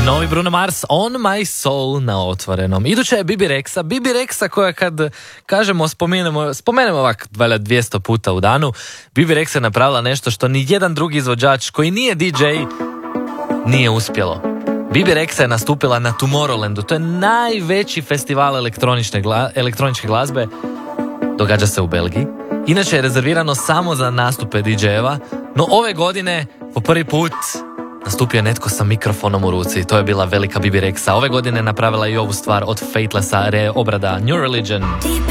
Novi Bruno Mars, On My Soul na Otvorenom. Iduća je Bibi Rexa. Bibi Rexa koja kad kažemo, spomenemo ovak 200 puta u danu. Bibi Rexa je napravila nešto što ni jedan drugi izvođač koji nije DJ nije uspjelo. Bibi Rexa je nastupila na Tomorrowlandu. To je najveći festival elektroničke glazbe. Događa se u Belgiji. Inače je rezervirano samo za nastupe DJ-eva, no ove godine po prvi put nastupio je netko sa mikrofonom u ruci. To je bila velika Bibi Rexa. Ove godine je napravila i ovu stvar od Fatelessa, reobrada New Religion.